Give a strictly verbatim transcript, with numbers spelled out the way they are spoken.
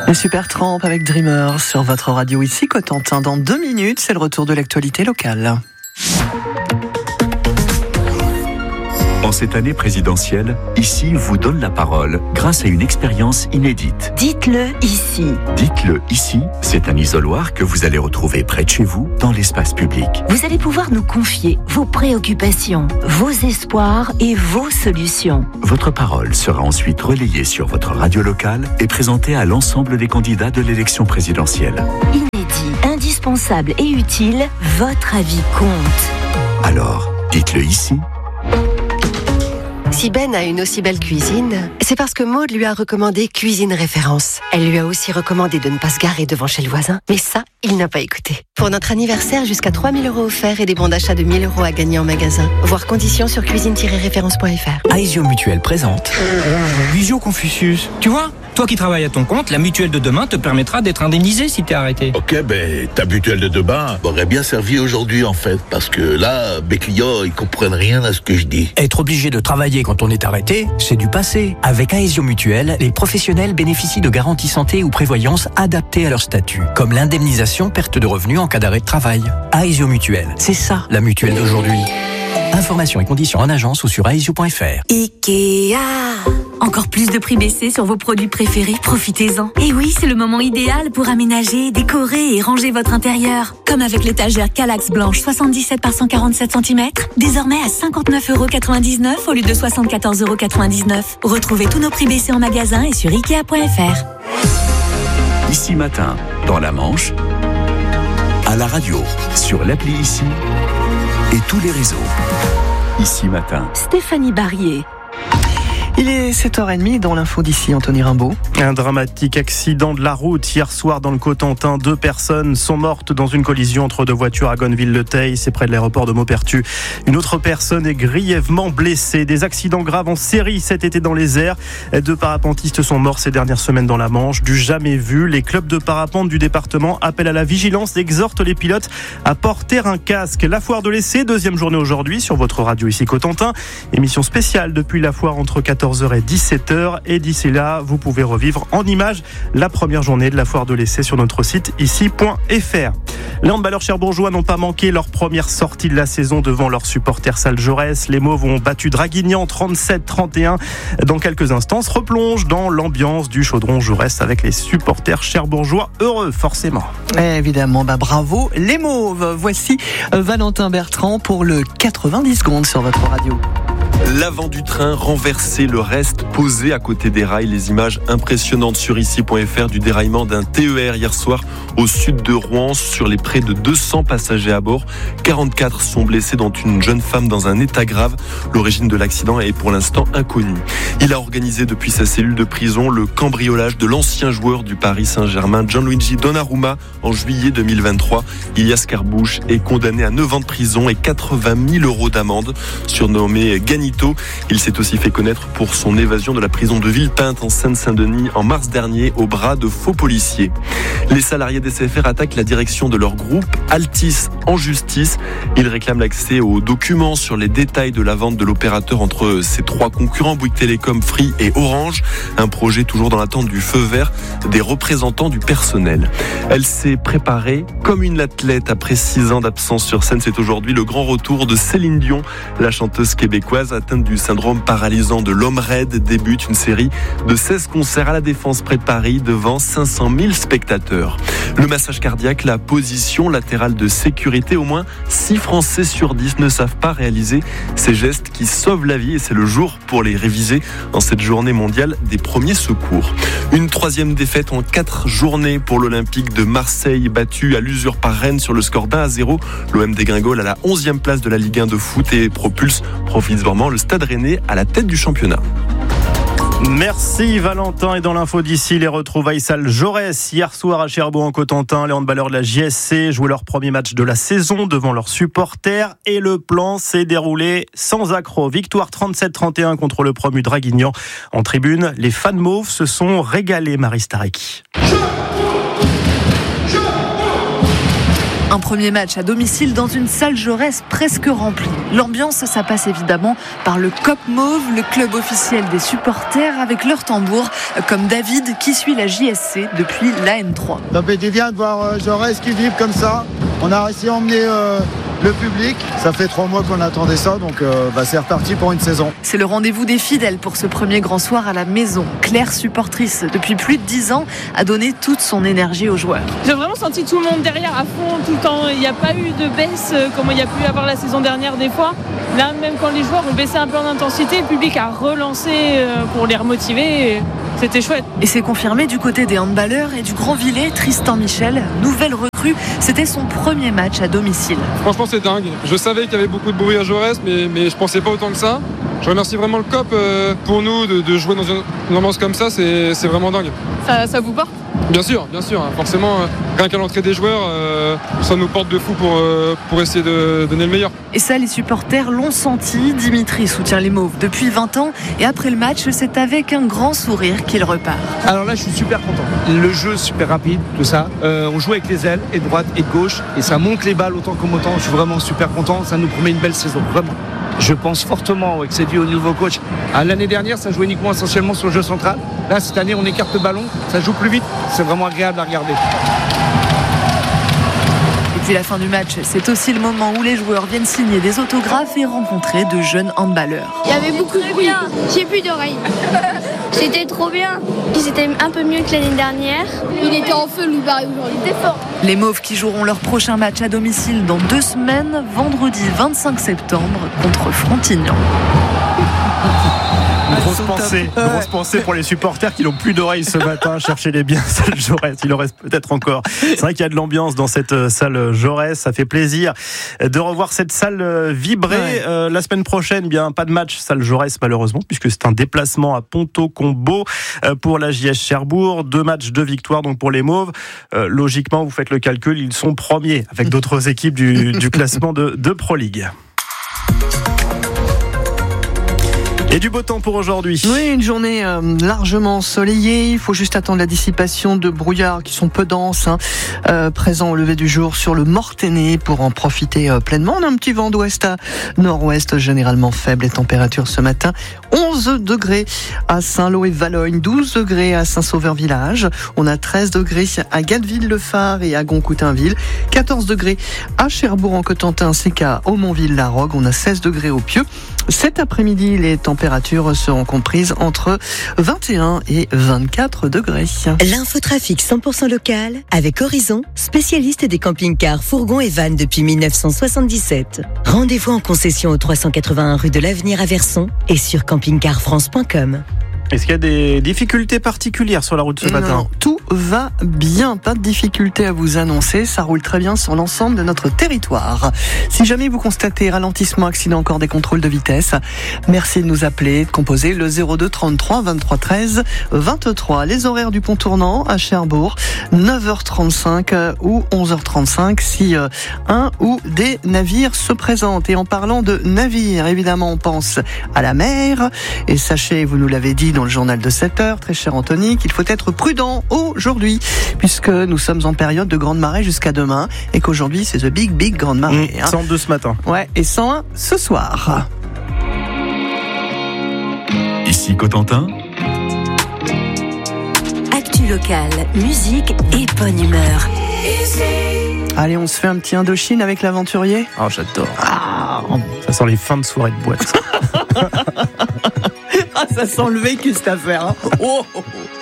Les Supertramp avec Dreamer sur votre radio ici, Cotentin. Dans deux minutes, c'est le retour de l'actualité locale. En cette année présidentielle, Ici vous donne la parole grâce à une expérience inédite. Dites-le ici. Dites-le ici, c'est un isoloir que vous allez retrouver près de chez vous, dans l'espace public. Vous allez pouvoir nous confier vos préoccupations, vos espoirs et vos solutions. Votre parole sera ensuite relayée sur votre radio locale et présentée à l'ensemble des candidats de l'élection présidentielle. Inédit, indispensable et utile, votre avis compte. Alors, dites-le ici. Si Ben a une aussi belle cuisine, c'est parce que Maud lui a recommandé Cuisine Référence. Elle lui a aussi recommandé de ne pas se garer devant chez le voisin, mais ça, il n'a pas écouté. Pour notre anniversaire, jusqu'à trois mille euros offerts et des bons d'achat de mille euros à gagner en magasin. Voir conditions sur cuisine tiret référence point f r. Aesio Mutuelle présente Visio Confucius. Tu vois, toi qui travailles à ton compte, la mutuelle de demain te permettra d'être indemnisé si t'es arrêté. Ok, ben ta mutuelle de demain m'aurait bien servi aujourd'hui en fait, parce que là, mes clients, ils comprennent rien à ce que je dis. Être obligé de travailler quand on est arrêté, c'est du passé. Avec Aesio Mutuelle, les professionnels bénéficient de garanties santé ou prévoyance adaptées à leur statut, comme l'indemnisation perte de revenus en cas d'arrêt de travail. Aesio Mutuelle, c'est ça la mutuelle d'aujourd'hui. Informations et conditions en agence ou sur aesio point f r. Ikea. Encore plus de prix baissés sur vos produits préférés, profitez-en. Et oui, c'est le moment idéal pour aménager, décorer et ranger votre intérieur. Comme avec l'étagère Kallax blanche soixante-dix-sept par cent quarante-sept centimètres, désormais à cinquante-neuf euros quatre-vingt-dix-neuf au lieu de soixante-quatorze euros quatre-vingt-dix-neuf. Retrouvez tous nos prix baissés en magasin et sur ikea point f r. Ici matin, dans la Manche, à la radio, sur l'appli Ici et tous les réseaux. Ici matin. Stéphanie Barrier. Il est sept heures trente dans l'info d'ici, Anthony Rimbaud. Un dramatique accident de la route hier soir dans le Cotentin. Deux personnes sont mortes dans une collision entre deux voitures à Gonneville-le-Teil, c'est près de l'aéroport de Maupertuis. Une autre personne est grièvement blessée. Des accidents graves en série cet été dans les airs. Deux parapentistes sont morts ces dernières semaines dans la Manche. Du jamais vu. Les clubs de parapente du département appellent à la vigilance et exhortent les pilotes à porter un casque. La foire de l'essai, deuxième journée aujourd'hui sur votre radio ici Cotentin. Émission spéciale depuis la foire entre quatorze heures et dix-sept heures, et d'ici là vous pouvez revivre en images la première journée de la foire de l'essai sur notre site ici point f r. Les handballeurs cherbourgeois n'ont pas manqué leur première sortie de la saison devant leurs supporters Salle Jaurès. Les Mauves ont battu Draguignan trente-sept trente et un. Dans quelques instants, on se replonge dans l'ambiance du chaudron Jaurès avec les supporters cherbourgeois heureux forcément. Et évidemment, bah bravo les Mauves. Voici Valentin Bertrand pour le quatre-vingt-dix secondes sur votre radio. L'avant du train renversé, le reste posé à côté des rails. Les images impressionnantes sur ici point f r du déraillement d'un T E R hier soir au sud de Rouen sur les près de deux cents passagers à bord. quarante-quatre sont blessés, dont une jeune femme dans un état grave. L'origine de l'accident est pour l'instant inconnue. Il a organisé depuis sa cellule de prison le cambriolage de l'ancien joueur du Paris Saint-Germain, Gianluigi Donnarumma, en juillet deux mille vingt-trois. Ilias Carabouche est condamné à neuf ans de prison et quatre-vingt mille euros d'amende. Surnommé Ganito, il s'est aussi fait connaître pour son évasion de la prison de Villepinte en Seine-Saint-Denis en mars dernier au bras de faux policiers. Les salariés d'S F R attaquent la direction de leur groupe Altis en justice. Ils réclament l'accès aux documents sur les détails de la vente de l'opérateur entre ses trois concurrents, Bouygues Télécom, Free et Orange. Un projet toujours dans l'attente du feu vert des représentants du personnel. Elle s'est préparée comme une athlète après six ans d'absence sur scène. C'est aujourd'hui le grand retour de Céline Dion. La chanteuse québécoise atteinte du syndrome paralysant de l'homme raide débute une série de seize concerts à la Défense près de Paris devant cinq cent mille spectateurs. Le massage cardiaque, la position latérale de sécurité, au moins six Français sur dix ne savent pas réaliser ces gestes qui sauvent la vie et c'est le jour pour les réviser en cette journée mondiale des premiers secours. Une troisième défaite en quatre journées pour l'Olympique de Marseille, battu à l'usure par Rennes sur le score d'un à zéro. L'O M dégringole à la onzième place de la Ligue un de foot et propulse provisoirement le Stade Rennais à la tête du championnat. Merci Valentin. Et dans l'info d'ici, les retrouvailles Salle Jaurès. Hier soir à Cherbourg en Cotentin, les handballeurs de la J S C jouaient leur premier match de la saison devant leurs supporters et le plan s'est déroulé sans accroc. Victoire trente-sept trente et un contre le promu Draguignan. En tribune, les fans mauves se sont régalés, Marie Starek. Un premier match à domicile dans une salle Jaurès presque remplie. L'ambiance, ça passe évidemment par le C O P Mauve, le club officiel des supporters, avec leur tambour, comme David qui suit la J S C depuis l'A N trois. Ça fait du bien de voir Jaurès qui vibre comme ça. On a réussi à emmener euh, le public. Ça fait trois mois qu'on attendait ça, donc euh, bah, c'est reparti pour une saison. C'est le rendez-vous des fidèles pour ce premier grand soir à la maison. Claire, supportrice depuis plus de dix ans, a donné toute son énergie aux joueurs. J'ai vraiment senti tout le monde derrière à fond tout le temps. Il n'y a pas eu de baisse comme il y a pu y avoir la saison dernière des fois. Là, même quand les joueurs ont baissé un peu en intensité, le public a relancé pour les remotiver. Et c'était chouette. Et c'est confirmé du côté des handballeurs et du Grand-Villers. Tristan Michel, nouvelle recrue, c'était son premier match à domicile. Franchement, c'est dingue. Je savais qu'il y avait beaucoup de bruit à Jaurès, mais, mais je pensais pas autant que ça. Je remercie vraiment le C O P euh, pour nous de, de jouer dans une, une ambiance comme ça, c'est, c'est vraiment dingue. Ça, ça vous porte ? Bien sûr, bien sûr. Hein. Forcément, euh, rien qu'à l'entrée des joueurs, euh, ça nous porte de fou pour, euh, pour essayer de donner le meilleur. Et ça, les supporters l'ont senti. Dimitri soutient les Mauves depuis vingt ans. Et après le match, c'est avec un grand sourire qu'il repart. Alors là, je suis super content. Le jeu super rapide, tout ça. Euh, on joue avec les ailes, et de droite et de gauche. Et ça monte les balles autant comme autant. Je suis vraiment super content. Ça nous promet une belle saison, vraiment. Je pense fortement ouais, que c'est dû au nouveau coach. À l'année dernière, ça jouait uniquement essentiellement sur le jeu central. Là, cette année, on écarte le ballon, ça joue plus vite. C'est vraiment agréable à regarder. Et puis la fin du match, c'est aussi le moment où les joueurs viennent signer des autographes et rencontrer de jeunes handballeurs. Il y avait beaucoup de bruit. J'ai plus d'oreilles. C'était trop bien. C'était un peu mieux que l'année dernière. Il était en feu, Louis Barré, aujourd'hui. Il était fort. Les Mauves qui joueront leur prochain match à domicile dans deux semaines, vendredi vingt-cinq septembre contre Frontignan. Grosse pensée, grosse pensée pour les supporters qui n'ont plus d'oreilles ce matin. Cherchez-les bien, salle Jaurès. Il en reste peut-être encore. C'est vrai qu'il y a de l'ambiance dans cette salle Jaurès. Ça fait plaisir de revoir cette salle vibrer. Ouais. Euh, la semaine prochaine, bien pas de match salle Jaurès malheureusement, puisque c'est un déplacement à Ponto-Combo pour la J S Cherbourg. Deux matchs, deux victoires donc pour les Mauves. Euh, logiquement, vous faites le calcul, ils sont premiers avec d'autres équipes du, du classement de, de Pro League. Et du beau temps pour aujourd'hui. Oui, une journée euh, largement ensoleillée. Il faut juste attendre la dissipation de brouillards qui sont peu denses, hein, euh, présents au lever du jour sur le Mortainais pour en profiter euh, pleinement. On a un petit vent d'ouest à nord-ouest, généralement faible. Les températures ce matin, onze degrés à Saint-Lô et Valogne, douze degrés à Saint-Sauveur-Village. On a treize degrés à Gatteville-le-Phare et à Goncoutainville, quatorze degrés à Cherbourg-en-Cotentin ainsi qu'à Aumonville-la-Rogue. On a seize degrés au Pieux. Cet après-midi, les températures seront comprises entre vingt et un et vingt-quatre degrés. L'infotrafic cent pour cent local avec Horizon, spécialiste des camping-cars, fourgons et vannes depuis mille neuf cent soixante-dix-sept. Rendez-vous en concession au trois cent quatre-vingt-un rue de l'Avenir à Verson et sur camping car france point com. Est-ce qu'il y a des difficultés particulières sur la route ce non, matin ? Non, tout va bien, pas de difficultés à vous annoncer, ça roule très bien sur l'ensemble de notre territoire. Si jamais vous constatez ralentissement, accident, encore des contrôles de vitesse, merci de nous appeler, de composer le zéro deux trente-trois vingt-trois treize vingt-trois. Les horaires du pont tournant à Cherbourg, neuf heures trente-cinq ou onze heures trente-cinq si euh, un ou des navires se présentent. Et en parlant de navires, évidemment on pense à la mer, et sachez, vous nous l'avez dit dans le journal de sept heures, très cher Anthony, qu'il faut être prudent aujourd'hui, puisque nous sommes en période de grande marée jusqu'à demain, et qu'aujourd'hui c'est the big big grande marée. Mmh, cent deux ce matin. Ouais, et cent un ce soir. Ici Cotentin. Actu locale, musique et bonne humeur. Allez, on se fait un petit Indochine avec l'aventurier. Oh, j'adore. Ah, ça sent les fins de soirée de boîte. Ah, ça sent le vécu cette affaire. Hein. Oh, oh, oh.